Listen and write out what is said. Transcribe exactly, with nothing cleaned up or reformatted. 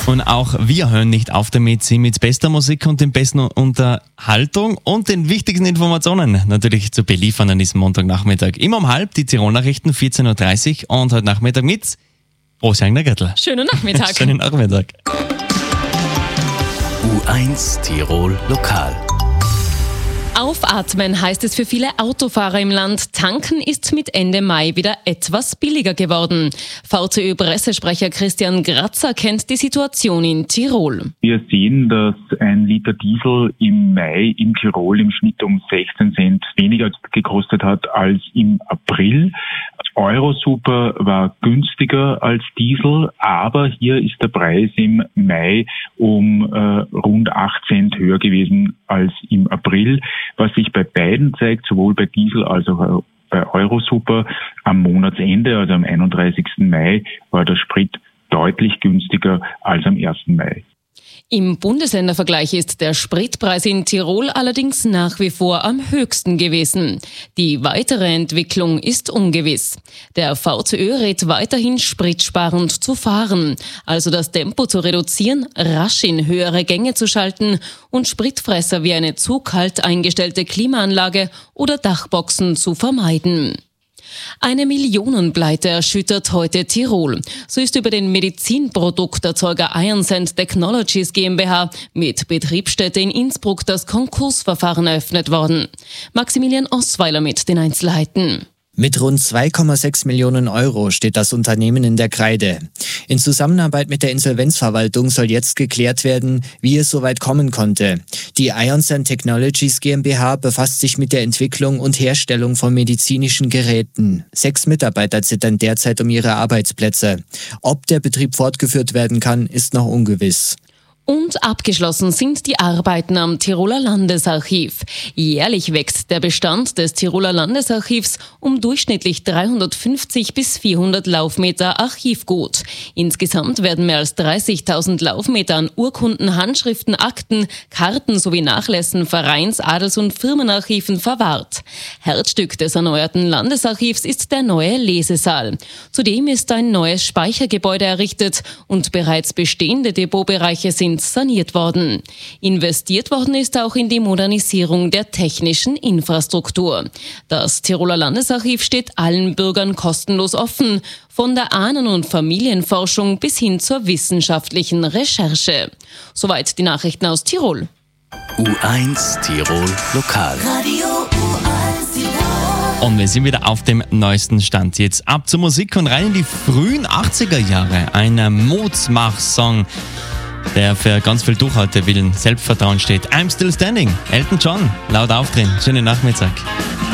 Und auch wir hören nicht auf damit, Sie mit bester Musik und den besten Unterhaltung und den wichtigsten Informationen natürlich zu beliefern an diesem Montagnachmittag. Immer um halb die Tirol-Nachrichten, vierzehn Uhr dreißig und heute Nachmittag mit Prost-Jagner Göttl. Schönen Nachmittag. Schönen Nachmittag. U eins Tirol Lokal. Aufatmen heißt es für viele Autofahrer im Land. Tanken ist mit Ende Mai wieder etwas billiger geworden. V Z Ö-Pressesprecher Christian Grazer kennt die Situation in Tirol. Wir sehen, dass ein Liter Diesel im Mai in Tirol im Schnitt um sechzehn Cent weniger gekostet hat als im April. Eurosuper war günstiger als Diesel, aber hier ist der Preis im Mai um äh, rund acht Cent höher gewesen als im April. Was sich bei beiden zeigt, sowohl bei Diesel als auch bei Eurosuper, am Monatsende, also am einunddreißigsten Mai, war der Sprit deutlich günstiger als am ersten Mai. Im Bundesländervergleich ist der Spritpreis in Tirol allerdings nach wie vor am höchsten gewesen. Die weitere Entwicklung ist ungewiss. Der V Z Ö rät weiterhin, spritsparend zu fahren, also das Tempo zu reduzieren, rasch in höhere Gänge zu schalten und Spritfresser wie eine zu kalt eingestellte Klimaanlage oder Dachboxen zu vermeiden. Eine Millionenpleite erschüttert heute Tirol. So ist über den Medizinprodukterzeuger Ionsend Technologies GmbH mit Betriebsstätte in Innsbruck das Konkursverfahren eröffnet worden. Maximilian Osweiler mit den Einzelheiten. Mit rund zwei Komma sechs Millionen Euro steht das Unternehmen in der Kreide. In Zusammenarbeit mit der Insolvenzverwaltung soll jetzt geklärt werden, wie es so weit kommen konnte. Die Ionsend Technologies GmbH befasst sich mit der Entwicklung und Herstellung von medizinischen Geräten. Sechs Mitarbeiter zittern derzeit um ihre Arbeitsplätze. Ob der Betrieb fortgeführt werden kann, ist noch ungewiss. Und abgeschlossen sind die Arbeiten am Tiroler Landesarchiv. Jährlich wächst der Bestand des Tiroler Landesarchivs um durchschnittlich dreihundertfünfzig bis vierhundert Laufmeter Archivgut. Insgesamt werden mehr als dreißigtausend Laufmeter an Urkunden, Handschriften, Akten, Karten sowie Nachlässen, Vereins-, Adels- und Firmenarchiven verwahrt. Herzstück des erneuerten Landesarchivs ist der neue Lesesaal. Zudem ist ein neues Speichergebäude errichtet und bereits bestehende Depotbereiche sind saniert worden. Investiert worden ist auch in die Modernisierung der technischen Infrastruktur. Das Tiroler Landesarchiv steht allen Bürgern kostenlos offen, von der Ahnen- und Familienforschung bis hin zur wissenschaftlichen Recherche. Soweit die Nachrichten aus Tirol. U eins Tirol Lokal. Radio U eins Tirol. Und wir sind wieder auf dem neuesten Stand. Jetzt ab zur Musik und rein in die frühen achtziger Jahre. Ein Mutmach-Song, der für ganz viel Durchhaltewillen, Selbstvertrauen steht. I'm Still Standing, Elton John, laut aufdrehen. Schönen Nachmittag.